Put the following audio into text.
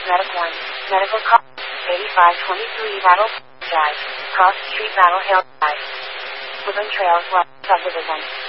Medic 1, Medical Call, 8523 Battle Drive, Cross Street Battle Hill Drive, Woodland Trails West Subdivision.